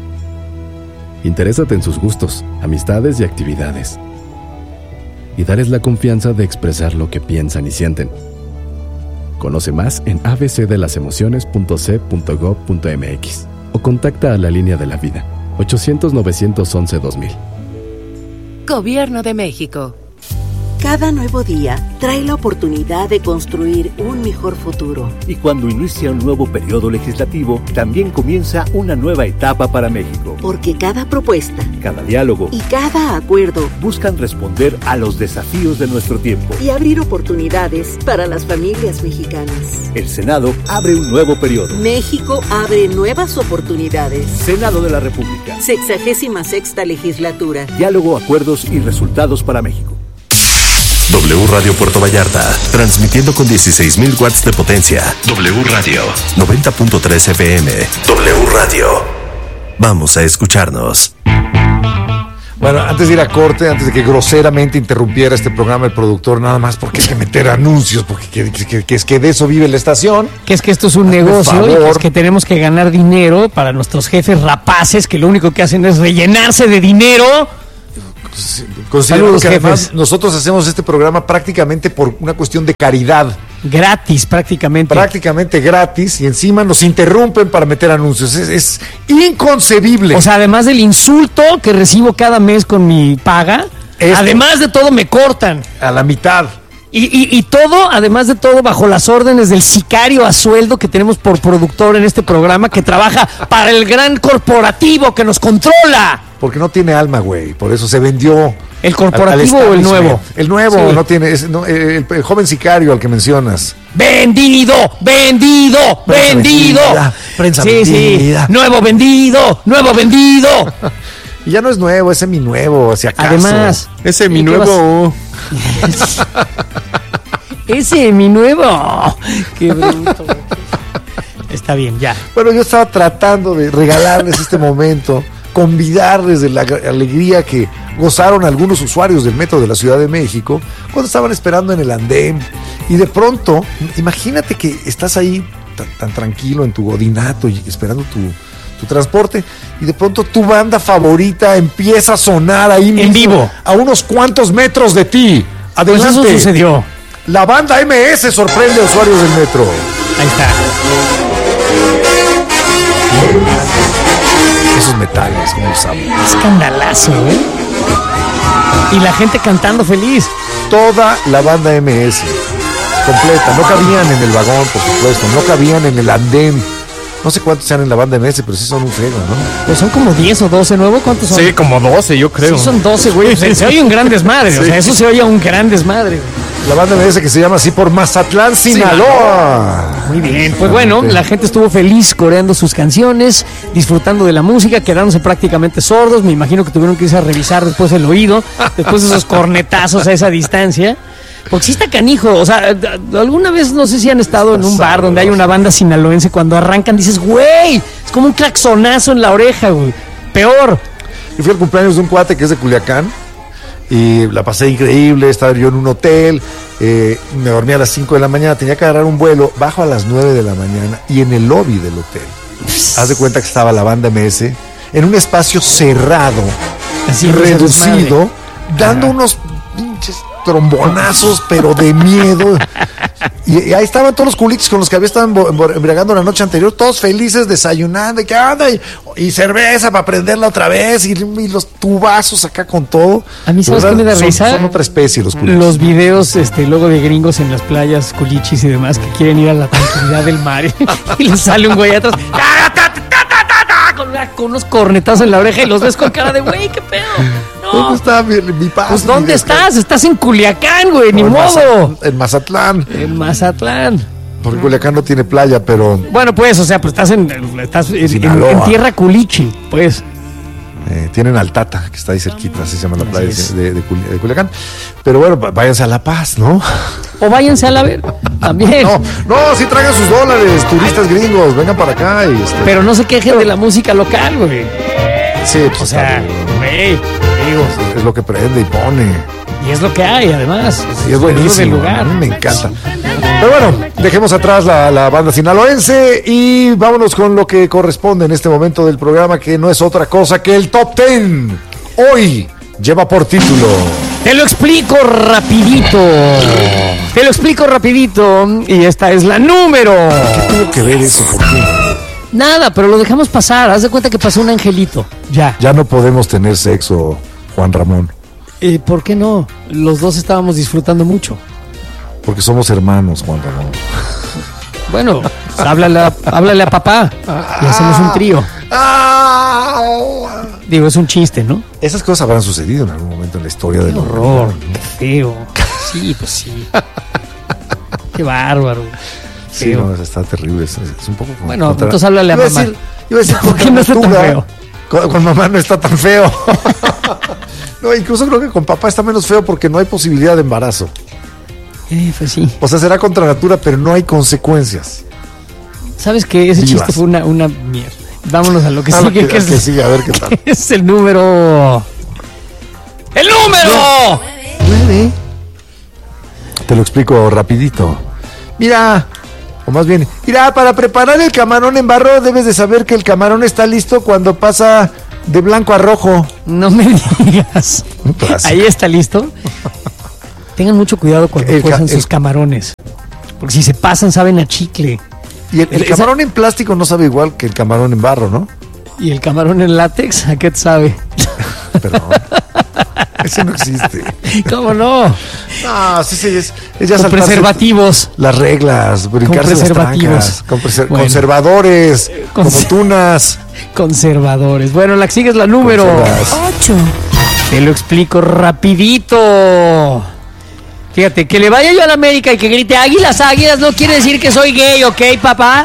P: Interésate en sus gustos, amistades y actividades. Y darles la confianza de expresar lo que piensan y sienten. Conoce más en a b c de las emociones punto c punto gov punto m x o contacta a la Línea de la Vida, ochocientos, novecientos once, dos mil.
J: Gobierno de México.
Q: Cada nuevo día trae la oportunidad de construir un mejor futuro.
R: Y cuando inicia un nuevo periodo legislativo, también comienza una nueva etapa para México.
Q: Porque cada propuesta,
R: cada diálogo
Q: y cada acuerdo
R: buscan responder a los desafíos de nuestro tiempo
Q: y abrir oportunidades para las familias mexicanas.
R: El Senado abre un nuevo periodo.
Q: México abre nuevas oportunidades.
R: Senado de la República.
Q: Sexagésima sexta legislatura.
R: Diálogo, acuerdos y resultados para México.
A: W Radio Puerto Vallarta, transmitiendo con dieciséis mil watts de potencia. W Radio, noventa punto tres F M. W Radio. Vamos a escucharnos.
B: Bueno, antes de ir a corte, antes de que groseramente interrumpiera este programa el productor, nada más porque hay que meter anuncios, porque que, que, que es que de eso vive la estación.
C: Que es que esto es un
B: Por
C: negocio y que
B: favor.
C: es que tenemos que ganar dinero para nuestros jefes rapaces que lo único que hacen es rellenarse de dinero.
B: Considero
C: Saludos,
B: que además
C: jefes.
B: nosotros hacemos este programa prácticamente por una cuestión de caridad.
C: Gratis, prácticamente.
B: Prácticamente gratis, y encima nos interrumpen para meter anuncios. Es, es inconcebible.
C: O sea, además del insulto que recibo cada mes con mi paga,
B: Esto.
C: además de todo me cortan.
B: A la mitad.
C: Y, y, y todo, además de todo, bajo las órdenes del sicario a sueldo que tenemos por productor en este programa, que trabaja para el gran corporativo que nos controla.
B: Porque no tiene alma, güey. Por eso se vendió.
C: ¿El corporativo
B: al- al
C: o el nuevo?
B: El nuevo,
C: Sí.
B: no tiene. es- no, el, el joven sicario al que mencionas.
C: ¡Vendido! ¡Vendido!
B: Prensa
C: ¡Vendido!
B: vendida, prensa
C: sí,
B: vendida.
C: sí. ¡Nuevo vendido! ¡Nuevo vendido!
B: Y ya no es nuevo, es semi-nuevo, si acaso.
C: Además.
I: Ese mi
C: ¿y qué
I: nuevo.
C: Ese mi nuevo. ¡Qué bruto! Está bien, ya.
B: Bueno, yo estaba tratando de regalarles este momento, convidarles de la ag- alegría que gozaron algunos usuarios del metro de la Ciudad de México cuando estaban esperando en el andén. Y de pronto, imagínate que estás ahí tan, tan tranquilo en tu godinato y esperando tu, tu transporte, y de pronto tu banda favorita empieza a sonar ahí mismo,
C: vivo.
B: a unos cuantos metros de ti.
C: Pues
B: Adelante.
C: eso sucedió.
B: La banda M S sorprende a usuarios del metro.
C: Ahí está.
B: Esos metales, como saben.
C: Escandalazo, ¿eh? Y la gente cantando feliz.
B: Toda la banda M S completa. No cabían en el vagón, por supuesto. No cabían en el andén. No sé cuántos sean en la banda M S, pero sí son un frego, ¿no?
C: Pues son como diez o doce, ¿nuevo? ¿Cuántos son?
I: Sí, como doce, yo creo.
C: Sí, son doce, güey. Se, se oye un gran desmadre. Sí. O sea, eso se oye un gran desmadre.
B: La banda M S que se llama así por Mazatlán, Sinaloa.
C: Muy bien. Pues bueno, la gente estuvo feliz coreando sus canciones, disfrutando de la música, quedándose prácticamente sordos. Me imagino que tuvieron que irse a revisar después el oído, después de esos cornetazos a esa distancia. Porque sí está canijo, o sea, alguna vez no sé si han estado en un bar donde hay una banda sinaloense, cuando arrancan dices, güey, es como un claxonazo en la oreja, güey, peor.
B: Yo fui al cumpleaños de un cuate que es de Culiacán y la pasé increíble, estaba yo en un hotel, eh, me dormí a las cinco de la mañana, tenía que agarrar un vuelo, bajo a las nueve de la mañana y en el lobby del hotel, haz de cuenta que estaba la banda M S en un espacio cerrado,
C: así
B: reducido, dando Ajá. unos pinches trombonazos, pero de miedo. Y, y ahí estaban todos los culitos con los que había estado embriagando la noche anterior, todos felices, desayunando, y que anda, y, y cerveza para prenderla otra vez, y, y los tubazos acá con todo.
C: A mí, ¿sabes qué me da risa?
B: Son otra especie los culitos.
C: Los videos, este, luego de gringos en las playas, culichis y demás, que quieren ir a la tranquilidad del mar, y les sale un güey atrás, con, con unos cornetazos en la oreja, y los ves con cara de, güey, qué pedo.
B: ¿Dónde está mi, mi paz?
C: Pues ¿dónde estás? Estás en Culiacán, güey, ni
B: en
C: modo.
B: Mazatlán, en Mazatlán.
C: En Mazatlán.
B: Porque Culiacán no tiene playa, pero...
C: Bueno, pues, o sea, pues estás en, estás en, en, en tierra culichi, pues.
B: Eh, tienen Altata, que está ahí cerquita, así se llama la playa de, de, de Culiacán. Pero bueno, váyanse a La Paz, ¿no?
C: O váyanse a La Ver, también.
B: No, no, sí traigan sus dólares, turistas Ay. gringos, vengan para acá. Y este...
C: Pero no se quejen de la música local, güey.
B: Sí, pues,
C: o sea, güey, digo.
B: Es lo que prende y pone.
C: Y es lo que hay, además.
B: Y es buenísimo.
C: Del lugar.
B: A mí me encanta. Pero bueno, dejemos atrás la, la banda sinaloense y vámonos con lo que corresponde en este momento del programa, que no es otra cosa que el Top Ten. Hoy lleva por título...
C: Te lo explico rapidito. Te lo explico rapidito. Y esta es la número...
B: ¿Qué tuvo que ver eso? ¿Por qué?
C: Nada, pero lo dejamos pasar. Haz de cuenta que pasó un angelito. Ya.
B: Ya no podemos tener sexo, Juan Ramón.
C: Eh, ¿Por qué no? Los dos estábamos disfrutando mucho.
B: Porque somos hermanos, Juan Ramón.
C: Bueno, háblale a, háblale a papá y hacemos un trío. Digo, es un chiste, ¿no?
B: Esas cosas habrán sucedido en algún momento en la historia del
C: horror. ¿No? Qué feo. Sí, pues sí. Qué bárbaro.
B: Sí, no, está terrible. Es, es un poco...
C: Bueno, contra... entonces háblale a
B: iba
C: mamá.
B: A decir, iba a decir,
C: ¿por qué no está tan feo?
B: Con, con mamá no está tan feo. No, incluso creo que con papá está menos feo porque no hay posibilidad de embarazo.
C: Eh, pues sí.
B: O sea, será contra natura, pero no hay consecuencias.
C: ¿Sabes qué? Ese Vivas. chiste fue una, una mierda. Vámonos a lo que
B: a
C: sigue.
B: Lo que,
C: que, es,
B: que sigue, a ver qué tal.
C: Es el número... ¡El número!
B: nueve. Te lo explico rapidito. Mira, o más bien, mira, para preparar el camarón en barro debes de saber que el camarón está listo cuando pasa de blanco a rojo.
C: No me digas. Ahí está listo. Tengan mucho cuidado cuando el, cuezan el, sus camarones, porque si se pasan saben a chicle.
B: Y el, el, el camarón esa... en plástico no sabe igual que el camarón en barro, ¿no?
C: ¿Y el camarón en látex a qué te sabe?
B: Perdón. Ese no existe.
C: ¿Cómo no?
B: No, sí, sí, es, es
C: ya con preservativos.
B: Las reglas, brincarse las trancas, con preser bueno. conservadores, Cons como tunas.
C: Conservadores. Bueno, la que sigue es la número ocho. Te lo explico rapidito. Fíjate, que le vaya yo a la América y que grite águilas, águilas, no quiere decir que soy gay, ¿ok, papá?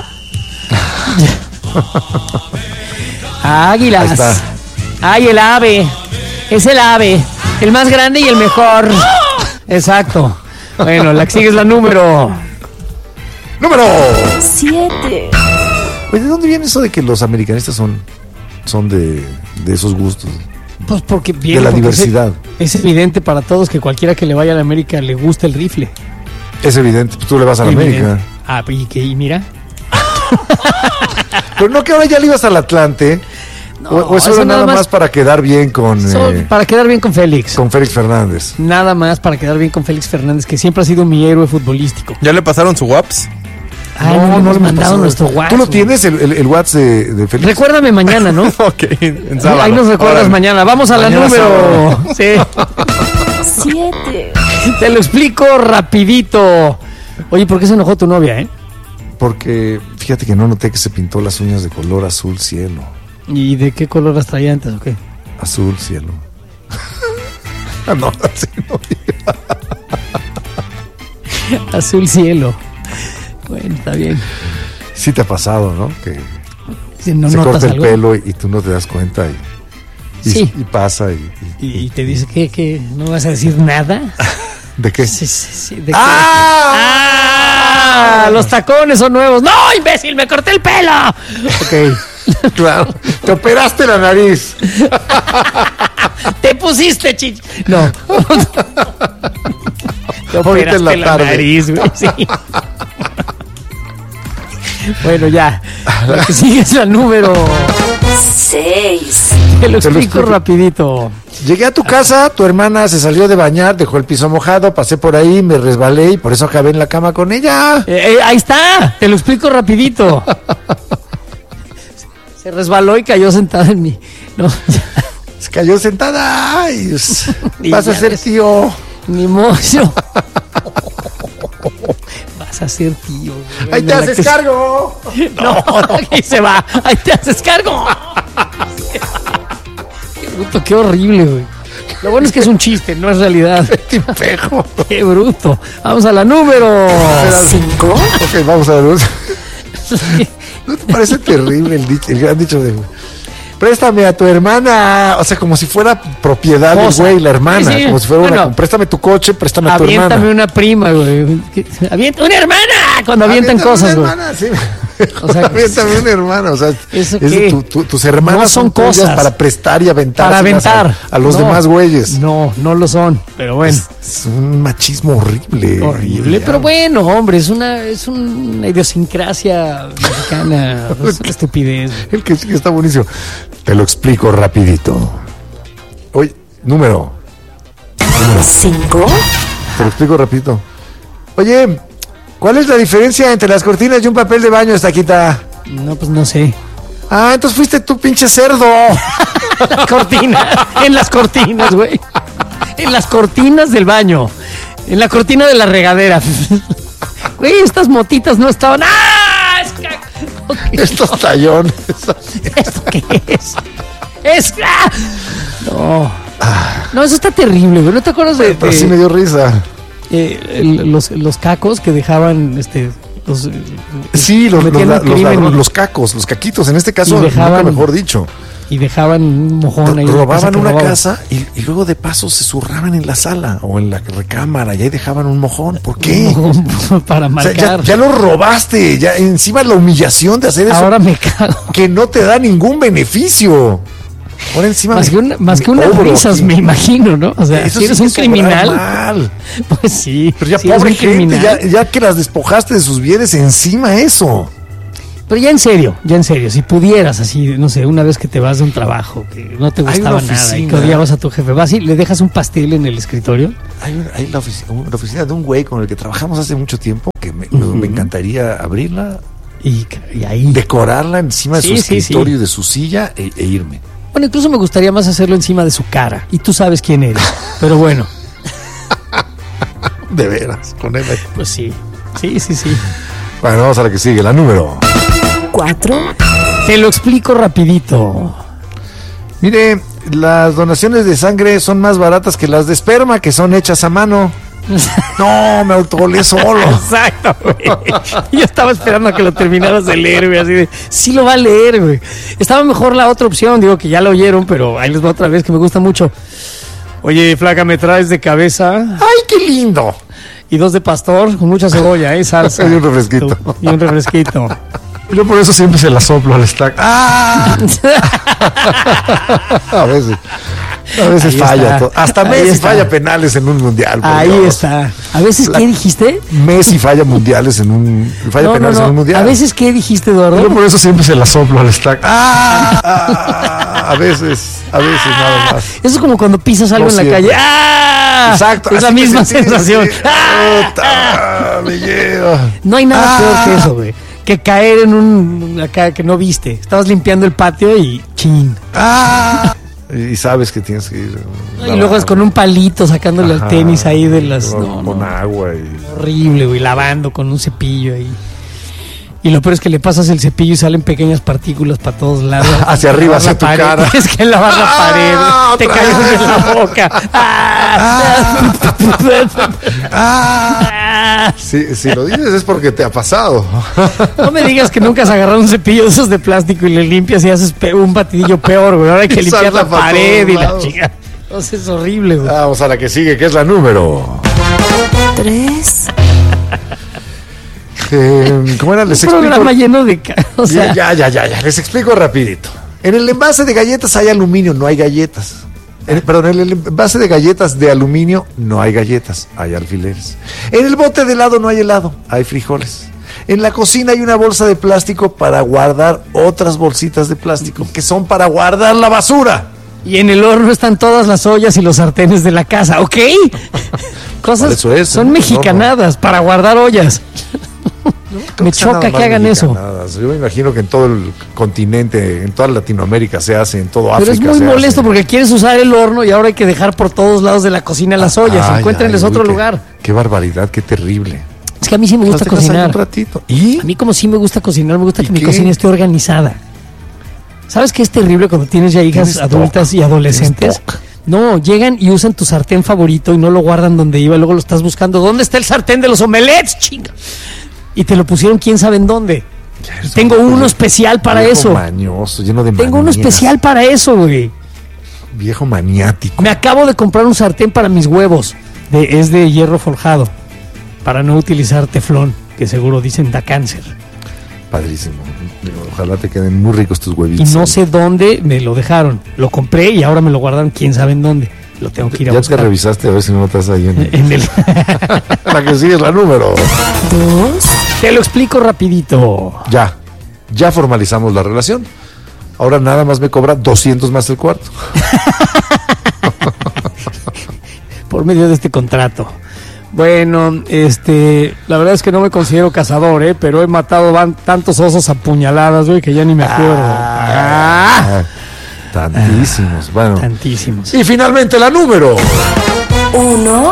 C: Águilas. Ay, el ave. Es el ave. El más grande y el mejor. Exacto. Bueno, la que sigue es la número...
B: ¡Número...
Q: siete!
B: Oye, ¿de dónde viene eso de que los americanistas son, son de, de esos gustos?
C: Pues porque viene
B: de la diversidad.
C: Es, es evidente para todos que cualquiera que le vaya a la América le gusta el rifle.
B: Es evidente, pues tú le vas a la evidente. América.
C: Ah, ¿y qué? ¿Y mira?
B: Pero no que ahora ya le ibas al Atlante.
C: No,
B: o, o eso, eso era nada, nada más, más para quedar bien con...
C: Eh, para quedar bien con Félix.
B: Con Félix Fernández.
C: Nada más para quedar bien con Félix Fernández, que siempre ha sido mi héroe futbolístico.
I: ¿Ya le pasaron su WhatsApp?
C: Ay, no, no, no le mandado nuestro WhatsApp.
B: ¿Tú lo tienes, el, el, el WhatsApp de, de Félix?
C: Recuérdame mañana, ¿no?
I: Ok, en sábado.
C: Ahí nos recuerdas Ahora, mañana. Vamos a mañana la número. Sí.
J: Siete.
C: Te lo explico rapidito. Oye, ¿por qué se enojó tu novia, eh?
B: Porque fíjate que no noté que se pintó las uñas de color azul cielo.
C: ¿Y de qué color las traía antes o qué?
B: Azul cielo. No, así no.
C: Azul cielo. Bueno, está bien.
B: Sí te ha pasado, ¿no? Que
C: si no
B: se corta el
C: algo?
B: pelo y, y tú no te das cuenta y, y,
C: sí.
B: y pasa y,
C: y, y, y te dice que, que no vas a decir nada.
B: ¿De qué?
C: Sí, sí, sí. ¿De
B: ¡Ah!
C: qué? ¡Ah! Los tacones son nuevos. ¡No, imbécil! ¡Me corté el pelo!
B: Ok. Claro. Te operaste la nariz.
C: Te pusiste chich. No. Te
B: operaste la,
C: la nariz, güey. Sí. Bueno, ya. Lo que sigue es el número
J: seis.
C: Te lo explico, Te lo explico rapidito.
B: Llegué a tu casa, tu hermana se salió de bañar, dejó el piso mojado, pasé por ahí, me resbalé y por eso acabé en la cama con ella.
C: Eh, eh, ahí está, te lo explico rapidito. Se resbaló y cayó sentada en mí. No,
B: se cayó sentada. Ay, vas a ser tío.
C: Ni mozo. Vas a ser tío.
B: Güey. Ahí te haces cargo.
C: No, ahí se va. Ahí te haces cargo. Qué bruto, qué horrible, güey. Lo bueno es que es un chiste, no es realidad.
B: Qué pejo.
C: Qué bruto. Vamos a la número cinco.
B: Ok, vamos a la número. ¿No te parece terrible el, dicho, el gran dicho de préstame a tu hermana? O sea, como si fuera propiedad del güey, la hermana. Sí, sí. Como si fuera bueno, una. Préstame tu coche, préstame a tu hermana.
C: Aviéntame una prima, güey. Avienta una hermana. Cuando avientan
B: Aviéntame
C: cosas,
B: güey.
C: Hermana,
B: sí. O sea, aviéntame una hermana. O sea, es tu, tu, tus hermanas
C: no son cosas
B: para prestar y aventar.
C: Para aventar.
B: A, a los no, demás güeyes.
C: No, no lo son. Pero bueno.
B: Es, es un machismo horrible.
C: Horrible. Pero bueno, hombre, es una, es una idiosincrasia mexicana. Es una estupidez.
B: El que sí que está buenísimo. Te lo explico rapidito. Oye, número.
J: Número cinco.
B: Te lo explico rapidito. Oye, ¿cuál es la diferencia entre las cortinas y un papel de baño, Estaquita?
C: No, pues no sé.
B: Ah, entonces fuiste tú, pinche cerdo.
C: Las cortinas. En las cortinas, güey. En las cortinas del baño. En la cortina de la regadera. Güey, estas motitas no estaban. ¡Ah! Es que...
B: Okay. Estos tallones.
C: ¿Esto qué es? Es. ¡Ah! No. No, eso está terrible, güey. ¿No te acuerdas de.?
B: Pero de, sí me dio risa.
C: Eh, el, los, los cacos que dejaban este. Los,
B: sí, los, los, los, los, los cacos, los caquitos, en este caso, dejaban, nunca mejor dicho.
C: Y dejaban un mojón ahí.
B: Robaban una robaban. casa y, y luego de paso se zurraban en la sala o en la recámara y ahí dejaban un mojón. ¿Por qué?
C: Para marcar.
B: O sea, ya, ya lo robaste, ya encima la humillación de hacer eso.
C: Ahora me cago.
B: Que no te da ningún beneficio. Ahora encima
C: más,
B: me,
C: que una, más que unas risas, aquí. Me imagino, ¿no? O sea,
B: eso
C: si eres
B: sí
C: un criminal.
B: Mal.
C: Pues sí.
B: Pero ya
C: si
B: pobre gente, ya, ya que las despojaste de sus bienes, encima eso.
C: Pero ya en serio, ya en serio, si pudieras así, no sé, una vez que te vas de un trabajo que no te gustaba nada y que odiabas a tu jefe, vas y le dejas un pastel en el escritorio.
B: Hay, una, hay la, oficina, la oficina de un güey con el que trabajamos hace mucho tiempo, que me, uh-huh. me encantaría abrirla
C: y, y ahí
B: decorarla encima
C: sí,
B: de su
C: sí,
B: escritorio,
C: sí.
B: de su silla e, e irme.
C: Bueno, incluso me gustaría más hacerlo encima de su cara y tú sabes quién eres, pero bueno.
B: De veras, con él.
C: Pues sí, sí, sí, sí.
B: Bueno, vamos a la que sigue, la número
J: cuatro.
C: Te lo explico rapidito.
B: Mire, las donaciones de sangre son más baratas que las de esperma, que son hechas a mano. No, me autogolé solo.
C: Exacto, güey. Yo estaba esperando a que lo terminaras de leer, güey, así de, sí lo va a leer, güey. Estaba mejor la otra opción, digo que ya lo oyeron, pero ahí les va otra vez, que me gusta mucho. Oye, flaca, ¿me traes de cabeza?
B: ¡Ay, qué lindo!
C: Y dos de pastor, con mucha cebolla, ¿eh? Salsa.
B: Y un refresquito.
C: Y un refresquito.
B: Yo por eso siempre se la soplo al stack. ¡Ah! A veces. A veces
C: Ahí
B: falla.
C: está.
B: todo. Hasta
C: Ahí
B: Messi
C: está.
B: falla penales en un mundial. por
C: Ahí
B: Dios.
C: está. A veces,
B: La-
C: ¿qué dijiste?
B: Messi falla mundiales en un. Falla
C: No, no,
B: penales
C: no.
B: en un mundial.
C: A veces, ¿qué dijiste, Eduardo?
B: Yo por eso siempre se la soplo al stack. ¡Ah! Ah, a veces, a veces nada más.
C: Eso es como cuando pisas algo
B: No
C: en la
B: siempre.
C: calle. ¡Ah!
B: Exacto.
C: Es la
B: así me
C: misma
B: sentí,
C: sensación.
B: sí.
C: ¡Ah!
B: Puta, me lleva.
C: No hay nada
B: Ah.
C: peor que eso, güey. Que caer en un acá que no viste. Estabas limpiando el patio y chin.
B: ¡Ah! Y sabes que tienes que ir.
C: Y luego es con un palito sacándole
B: Ajá,
C: al tenis ahí de las.
B: con,
C: No,
B: con
C: no.
B: agua y.
C: Horrible, güey. Lavando con un cepillo ahí. Y lo peor es que le pasas el cepillo y salen pequeñas partículas para todos lados.
B: Hacia arriba,
C: Lavar la
B: hacia tu
C: pared.
B: cara.
C: Tienes que lavar la
B: Ah,
C: pared. Te
B: otra
C: caes
B: vez.
C: en la boca. Ah.
B: Ah. Si, si lo dices es porque te ha pasado.
C: No me digas que nunca has agarrado un cepillo de esos de plástico y le limpias y haces pe- un batidillo peor, güey. Ahora hay que
B: Y
C: limpiar
B: salta
C: la
B: pa'
C: pared
B: todos
C: y la
B: lados.
C: chica. Entonces es horrible, güey.
B: Vamos a la que sigue, que es la número.
Q: Tres.
B: Eh, ¿Cómo era? Les
C: Un
B: explico.
C: programa lleno de... ca- O sea,
B: ya, ya, ya, ya, les explico rapidito. En el envase de galletas hay aluminio, no hay galletas. En- perdón, en el envase de galletas de aluminio no hay galletas, hay alfileres. En el bote de helado no hay helado, hay frijoles. En la cocina hay una bolsa de plástico para guardar otras bolsitas de plástico que son para guardar la basura.
C: y en el horno están todas las ollas y los sartenes de la casa, ¿ok? Cosas
B: Por eso es,
C: son
B: ¿no?
C: mexicanadas para guardar ollas. Me choca que hagan eso.
B: Yo me imagino que en todo el continente, en toda Latinoamérica se hace, en todo
C: Pero
B: África
C: es muy
B: se
C: molesto
B: hace.
C: porque quieres usar el horno y ahora hay que dejar por todos lados de la cocina las ollas.
B: Ay,
C: Encuéntrenles
B: ay,
C: otro
B: uy, qué-
C: lugar.
B: Qué barbaridad, qué terrible.
C: Es que a mí sí me gusta
B: Las dejas ahí
C: cocinar.
B: un ratito. ¿Y?
C: A mí como sí me gusta cocinar, me gusta que mi
B: qué?
C: cocina esté organizada. ¿Sabes qué es terrible cuando tienes ya hijas
B: Tienes
C: adultas
B: toc,
C: y adolescentes?
B: tienes toc.
C: No, llegan y usan tu sartén favorito y no lo guardan donde iba, luego lo estás buscando. ¿Dónde está el sartén de los omelets, chinga? Y te lo pusieron quién sabe en dónde. Y tengo uno especial para
B: Viejo
C: eso.
B: mañoso, lleno de
C: Tengo uno
B: manías.
C: especial para eso, güey.
B: Viejo maniático.
C: Me acabo de comprar un sartén para mis huevos. De, es de hierro forjado. Para no utilizar teflón, que seguro dicen da cáncer.
B: Padrísimo. Digo, ojalá te queden muy ricos tus
C: Y
B: huevitos.
C: no sé dónde me lo dejaron. Lo compré y ahora me lo guardaron quién sabe en dónde. Lo tengo que ir a
B: Ya
C: buscar.
B: te revisaste a ver si no estás ahí en,
C: En el...
B: la que sigue es la número.
C: Dos. Te lo explico rapidito.
B: Ya. Ya formalizamos la relación. Ahora nada más me cobra doscientos más el cuarto.
C: Por medio de este contrato. Bueno, este, la verdad es que no me considero cazador, ¿eh? Pero he matado van, tantos osos a puñaladas, güey, que ya ni me acuerdo. Ah,
B: Ah, tantísimos. Bueno.
C: tantísimos.
B: Y finalmente la número.
Q: Uno.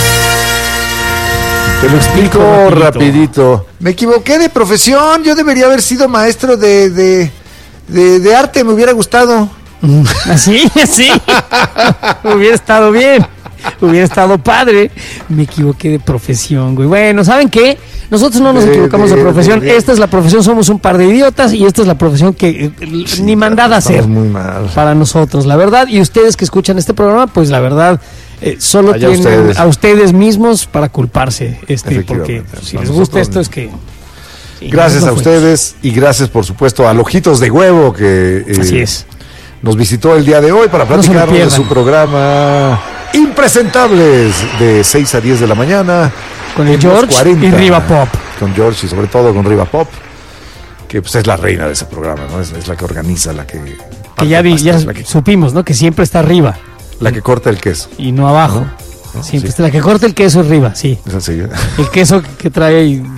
B: Te lo explico
C: rapidito.
B: rapidito. Me equivoqué de profesión. Yo debería haber sido maestro de, de, de, de arte. Me hubiera gustado.
C: Así, así. Hubiera estado bien. Hubiera estado padre. Me equivoqué de profesión, güey. Bueno, ¿saben qué? Nosotros no nos
B: De-
C: equivocamos de,
B: de-
C: profesión.
B: de- de-
C: Esta es la profesión, somos un par de idiotas y esta es la profesión que eh, ni mandada a hacer
B: Estamos muy mal.
C: para nosotros, la verdad. Y ustedes que escuchan este programa, pues la verdad, eh, solo
B: Allá
C: tienen
B: ustedes.
C: a ustedes mismos para culparse. Este, porque
B: Efectivamente.
C: si
B: A
C: les
B: nosotros
C: gusta esto
B: no.
C: es que... sí,
B: Gracias
C: no
B: a
C: fue.
B: ustedes y gracias por supuesto a Lojitos de Huevo que eh,
C: Así es.
B: nos visitó el día de hoy para
C: No se lo
B: platicarnos de
C: pierdan.
B: su programa Impresentables de seis a diez de la mañana
C: Con el
B: en los
C: George
B: cuarenta,
C: y Riva Pop.
B: con George y sobre todo con Riva Pop, que pues es la reina de ese programa, ¿no? Es, es la que organiza, la que
C: Que ya, vi- ya
B: es la que,
C: supimos, ¿no? Que siempre está arriba
B: la que corta el queso.
C: y no abajo.
B: ¿No?
C: Siempre
B: Sí.
C: está la que corta el queso arriba, sí.
B: Es así.
C: El queso que trae ahí